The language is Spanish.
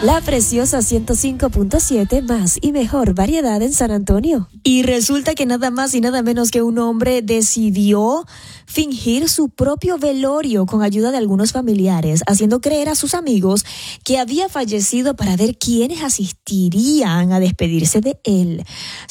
La Preciosa 105.7, más y mejor variedad en San Antonio. Y resulta que nada más y nada menos que un hombre decidió fingir su propio velorio con ayuda de algunos familiares, haciendo creer a sus amigos que había fallecido para ver quiénes asistirían a despedirse de él.